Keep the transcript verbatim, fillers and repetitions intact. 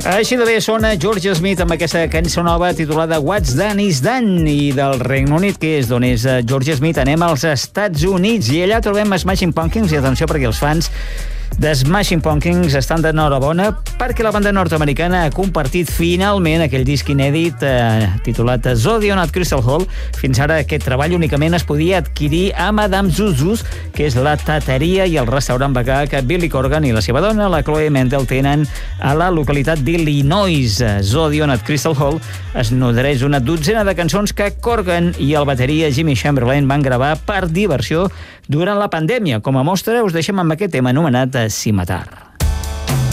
Així de bé sona George Smith amb aquesta cançó nova titulada What's Done is Done, i del Regne Unit, que és d'on és George Smith, anem als Estats Units i allà trobem Smashing Pumpkins, i atenció perquè els fans de Smashing Pumpkins estan d'enhorabona perquè la banda nord-americana ha compartit finalment aquell disc inèdit eh, titulat Zodion at Crystal Hall. Fins ara aquest treball únicament es podia adquirir a Madame Zuzu's, que és la tateria i el restaurant vegà que Billy Corgan i la seva dona, la Chloe Mendel, tenen a la localitat d'Illinois. Zodion at Crystal Hall es nodreix una dotzena de cançons que Corgan i el bateria Jimmy Chamberlain van gravar per diversió durant la pandèmia. Com a mostra, us deixem amb aquest tema anomenat Cimetar.